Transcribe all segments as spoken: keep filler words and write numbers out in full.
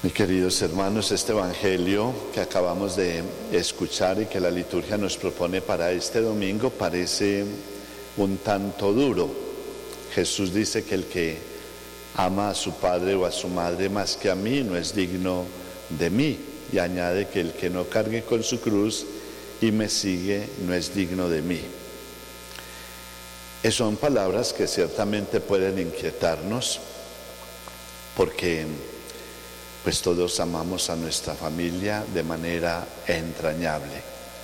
Mis queridos hermanos, este evangelio que acabamos de escuchar y que la liturgia nos propone para este domingo parece un tanto duro. Jesús dice que el que ama a su padre o a su madre más que a mí no es digno de mí, y añade que el que no cargue con su cruz y me sigue no es digno de mí. Esas son palabras que ciertamente pueden inquietarnos, porque pues todos amamos a nuestra familia de manera entrañable.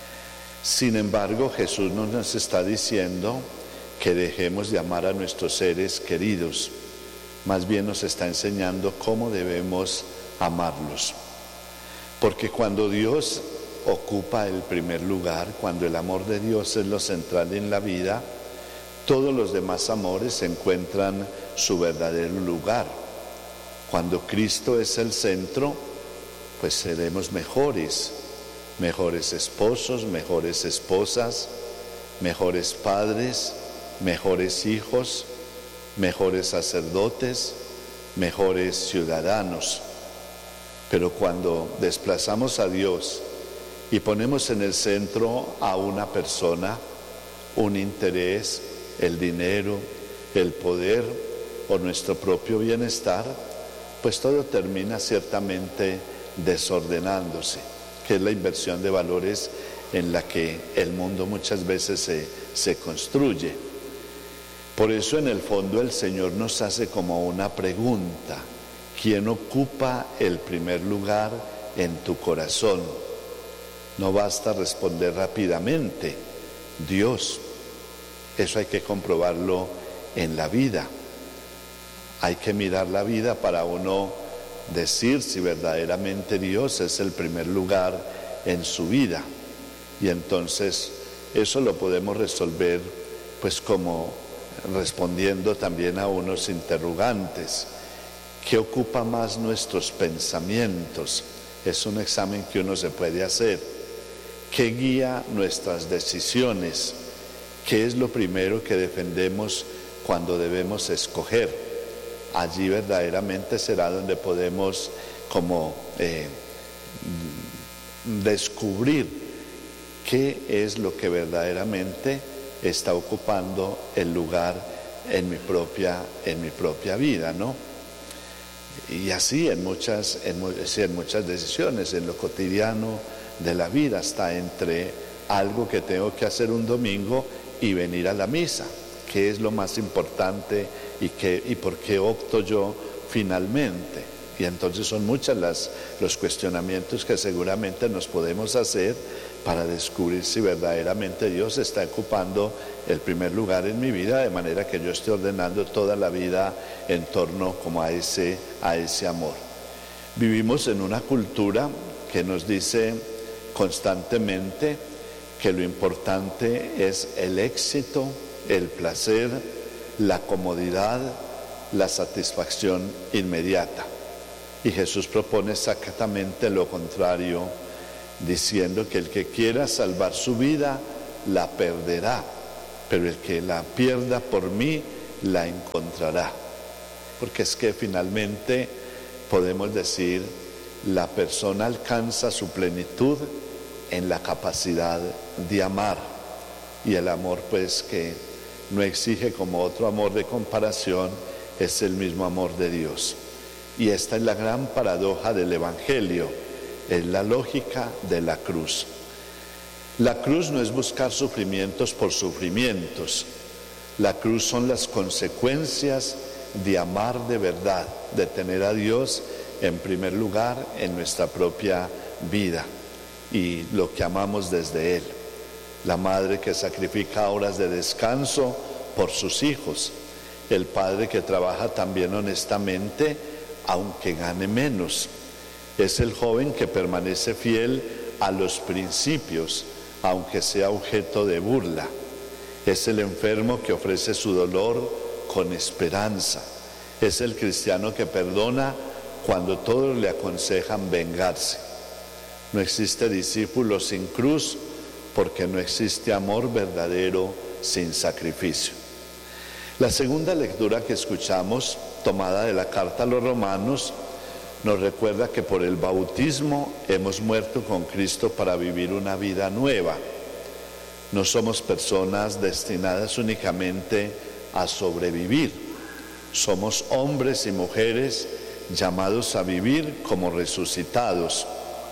Sin embargo, Jesús no nos está diciendo que dejemos de amar a nuestros seres queridos, más bien nos está enseñando cómo debemos amarlos. Porque cuando Dios ocupa el primer lugar, cuando el amor de Dios es lo central en la vida, todos los demás amores encuentran su verdadero lugar. Cuando Cristo es el centro, pues seremos mejores, mejores esposos, mejores esposas, mejores padres, mejores hijos, mejores sacerdotes, mejores ciudadanos. Pero cuando desplazamos a Dios y ponemos en el centro a una persona, un interés, el dinero, el poder o nuestro propio bienestar, pues todo termina ciertamente desordenándose, que es la inversión de valores en la que el mundo muchas veces se, se construye. Por eso en el fondo el Señor nos hace como una pregunta: ¿quién ocupa el primer lugar en tu corazón? No basta responder rápidamente, Dios. Eso hay que comprobarlo en la vida. Hay que mirar la vida para uno decir si verdaderamente Dios es el primer lugar en su vida. Y entonces eso lo podemos resolver pues como respondiendo también a unos interrogantes. ¿Qué ocupa más nuestros pensamientos? Es un examen que uno se puede hacer. ¿Qué guía nuestras decisiones? ¿Qué es lo primero que defendemos cuando debemos escoger? Allí verdaderamente será donde podemos como eh, descubrir qué es lo que verdaderamente está ocupando el lugar en mi propia, en mi propia vida, ¿no? Y así en muchas, en, en muchas decisiones, en lo cotidiano de la vida, hasta entre algo que tengo que hacer un domingo y venir a la misa. ¿Qué es lo más importante y, qué, y por qué opto yo finalmente? Y entonces son muchos los cuestionamientos que seguramente nos podemos hacer para descubrir si verdaderamente Dios está ocupando el primer lugar en mi vida, de manera que yo esté ordenando toda la vida en torno como a ese, a ese amor. Vivimos en una cultura que nos dice constantemente que lo importante es el éxito, el placer, la comodidad, la satisfacción inmediata. Y Jesús propone exactamente lo contrario, diciendo que el que quiera salvar su vida, la perderá, pero el que la pierda por mí, la encontrará. Porque es que finalmente podemos decir, la persona alcanza su plenitud en la capacidad de amar, y el amor pues que no exige como otro amor de comparación, es el mismo amor de Dios. Y esta es la gran paradoja del Evangelio, es la lógica de la cruz. La cruz no es buscar sufrimientos por sufrimientos, la cruz son las consecuencias de amar de verdad, de tener a Dios en primer lugar en nuestra propia vida y lo que amamos desde Él. La madre que sacrifica horas de descanso por sus hijos, el padre que trabaja también honestamente aunque gane menos, es el joven que permanece fiel a los principios aunque sea objeto de burla, es el enfermo que ofrece su dolor con esperanza, es el cristiano que perdona cuando todos le aconsejan vengarse. No existe discípulo sin cruz, porque no existe amor verdadero sin sacrificio. La segunda lectura que escuchamos, tomada de la carta a los Romanos, nos recuerda que por el bautismo hemos muerto con Cristo para vivir una vida nueva. No somos personas destinadas únicamente a sobrevivir. Somos hombres y mujeres llamados a vivir como resucitados.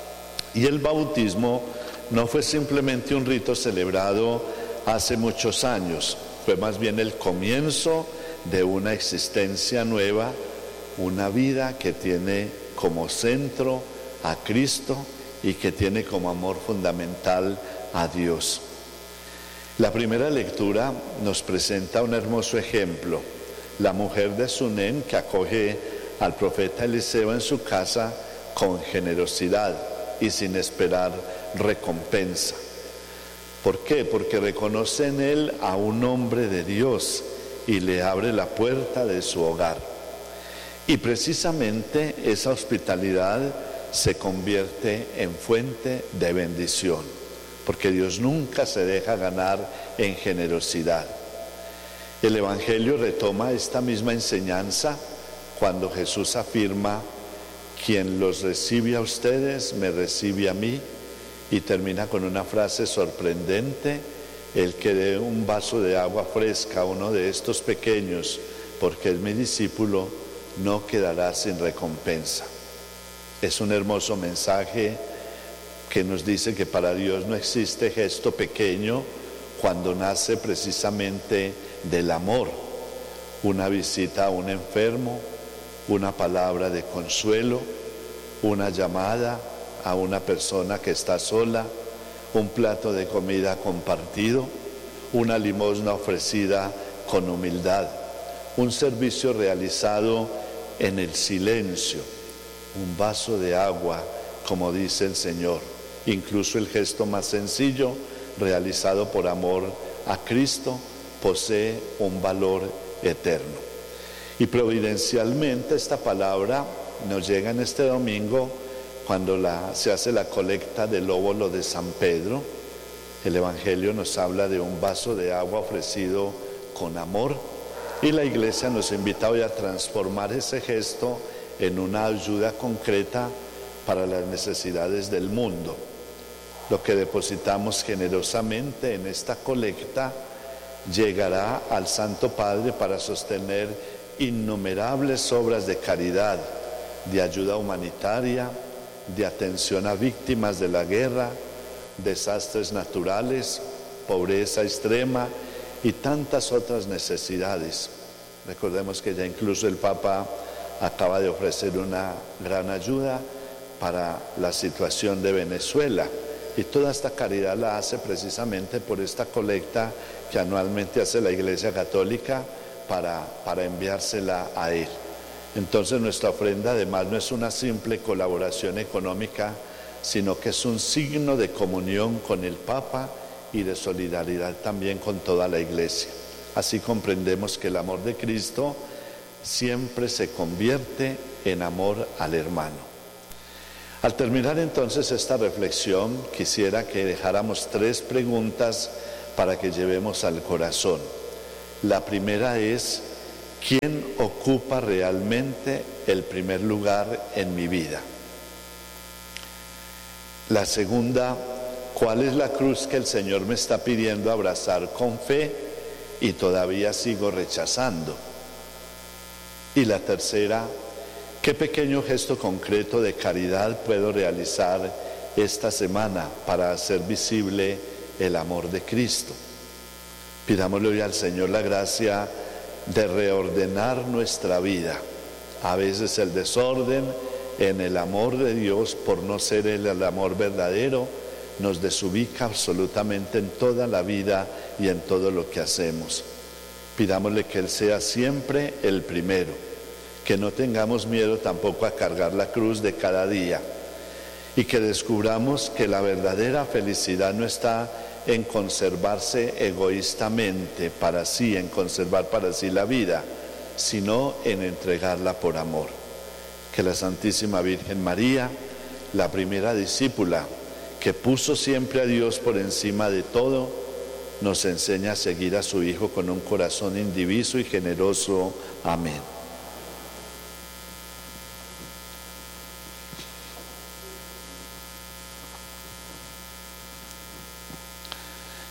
Y el bautismo no fue simplemente un rito celebrado hace muchos años, fue más bien el comienzo de una existencia nueva, una vida que tiene como centro a Cristo y que tiene como amor fundamental a Dios. La primera lectura nos presenta un hermoso ejemplo, la mujer de Sunén que acoge al profeta Eliseo en su casa con generosidad y sin esperar recompensa. ¿Por qué? Porque reconoce en él a un hombre de Dios y le abre la puerta de su hogar. Y precisamente esa hospitalidad se convierte en fuente de bendición, porque Dios nunca se deja ganar en generosidad. El Evangelio retoma esta misma enseñanza cuando Jesús afirma: quien los recibe a ustedes, me recibe a mí, y termina con una frase sorprendente: el que dé un vaso de agua fresca a uno de estos pequeños, porque es mi discípulo, no quedará sin recompensa. Es un hermoso mensaje que nos dice que para Dios no existe gesto pequeño cuando nace precisamente del amor. Una visita a un enfermo, una palabra de consuelo, una llamada a una persona que está sola, un plato de comida compartido, una limosna ofrecida con humildad, un servicio realizado en el silencio, un vaso de agua, como dice el Señor. Incluso el gesto más sencillo, realizado por amor a Cristo, posee un valor eterno. Y providencialmente esta palabra nos llega en este domingo cuando la, se hace la colecta del óvulo de San Pedro. El Evangelio nos habla de un vaso de agua ofrecido con amor, y la Iglesia nos invita hoy a transformar ese gesto en una ayuda concreta para las necesidades del mundo. Lo que depositamos generosamente en esta colecta llegará al Santo Padre para sostener innumerables obras de caridad, de ayuda humanitaria, de atención a víctimas de la guerra, desastres naturales, pobreza extrema y tantas otras necesidades. Recordemos que ya incluso el Papa acaba de ofrecer una gran ayuda para la situación de Venezuela, y toda esta caridad la hace precisamente por esta colecta que anualmente hace la Iglesia Católica para, para enviársela a él. Entonces nuestra ofrenda además no es una simple colaboración económica, sino que es un signo de comunión con el Papa y de solidaridad también con toda la Iglesia. Así comprendemos que el amor de Cristo siempre se convierte en amor al hermano. Al terminar entonces esta reflexión, quisiera que dejáramos tres preguntas para que llevemos al corazón. La primera es: ¿quién ocupa realmente el primer lugar en mi vida? La segunda: ¿cuál es la cruz que el Señor me está pidiendo abrazar con fe y todavía sigo rechazando? Y la tercera: ¿qué pequeño gesto concreto de caridad puedo realizar esta semana para hacer visible el amor de Cristo? Pidámosle hoy al Señor la gracia de reordenar nuestra vida. A veces el desorden en el amor de Dios, por no ser el, el amor verdadero, nos desubica absolutamente en toda la vida y en todo lo que hacemos. Pidámosle que Él sea siempre el primero, que no tengamos miedo tampoco a cargar la cruz de cada día, y que descubramos que la verdadera felicidad no está en conservarse egoístamente para sí, en conservar para sí la vida, sino en entregarla por amor. Que la Santísima Virgen María, la primera discípula que puso siempre a Dios por encima de todo, nos enseña a seguir a su Hijo con un corazón indiviso y generoso. Amén.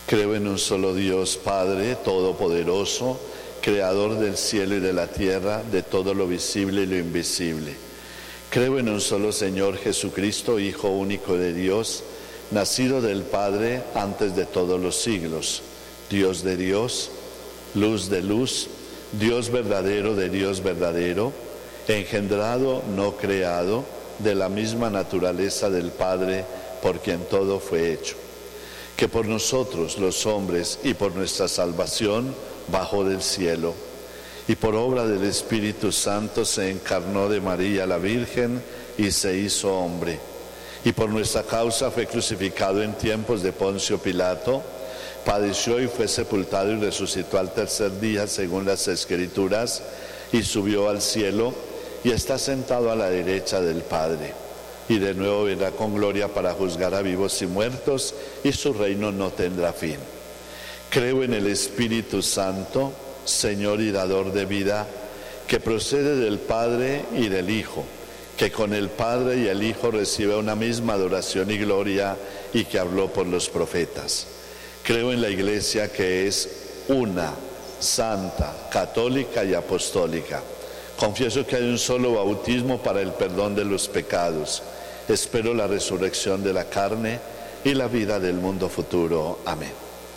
Creo en un solo Dios, Padre Todopoderoso, Creador del cielo y de la tierra, de todo lo visible y lo invisible. Creo en un solo Señor Jesucristo, Hijo único de Dios, nacido del Padre antes de todos los siglos, Dios de Dios, luz de luz, Dios verdadero de Dios verdadero, engendrado, no creado, de la misma naturaleza del Padre, por quien todo fue hecho, que por nosotros los hombres y por nuestra salvación bajó del cielo, y por obra del Espíritu Santo se encarnó de María la Virgen y se hizo hombre, y por nuestra causa fue crucificado en tiempos de Poncio Pilato, padeció y fue sepultado y resucitó al tercer día según las Escrituras, y subió al cielo y está sentado a la derecha del Padre, y de nuevo vendrá con gloria para juzgar a vivos y muertos, y su reino no tendrá fin. Creo en el Espíritu Santo, Señor y dador de vida, que procede del Padre y del Hijo, que con el Padre y el Hijo recibe una misma adoración y gloria, y que habló por los profetas. Creo en la Iglesia, que es una, santa, católica y apostólica. Confieso que hay un solo bautismo para el perdón de los pecados. Espero la resurrección de la carne y la vida del mundo futuro. Amén.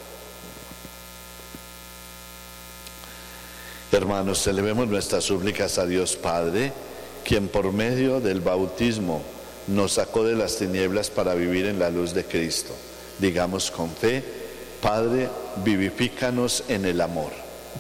Hermanos, elevemos nuestras súplicas a Dios Padre, quien por medio del bautismo nos sacó de las tinieblas para vivir en la luz de Cristo. Digamos con fe: Padre, vivifícanos en el amor.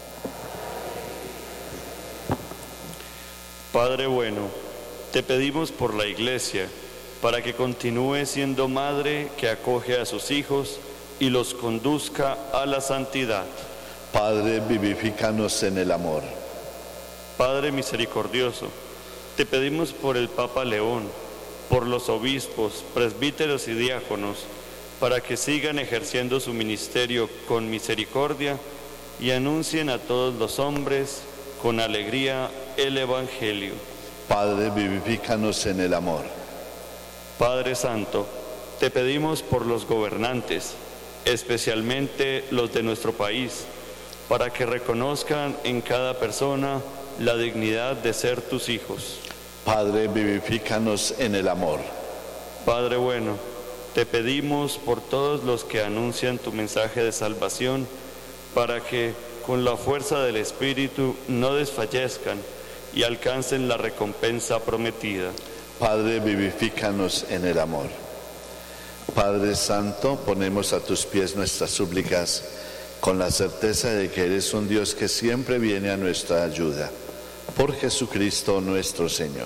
Padre bueno, te pedimos por la Iglesia, para que continúe siendo madre que acoge a sus hijos y los conduzca a la santidad. Padre, vivifícanos en el amor. Padre misericordioso, te pedimos por el Papa León, por los obispos, presbíteros y diáconos, para que sigan ejerciendo su ministerio con misericordia y anuncien a todos los hombres con alegría el Evangelio. Padre, vivifícanos en el amor. Padre Santo, te pedimos por los gobernantes, especialmente los de nuestro país, para que reconozcan en cada persona la dignidad de ser tus hijos. Padre, vivifícanos en el amor. Padre bueno, te pedimos por todos los que anuncian tu mensaje de salvación, para que con la fuerza del Espíritu no desfallezcan y alcancen la recompensa prometida. Padre, vivifícanos en el amor. Padre Santo, ponemos a tus pies nuestras súplicas con la certeza de que eres un Dios que siempre viene a nuestra ayuda. Por Jesucristo nuestro Señor.